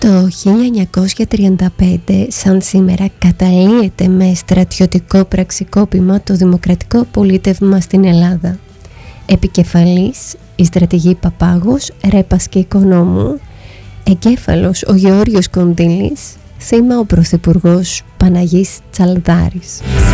Το 1935, σαν σήμερα, καταλύεται με στρατιωτικό πραξικόπημα το δημοκρατικό πολίτευμα στην Ελλάδα. Επικεφαλής η στρατηγή Παπάγος, Ρέπας και Οικονόμου, εγκέφαλος ο Γεώργιος Κονδύλης, θύμα ο πρωθυπουργός Παναγής Τσαλδάρης.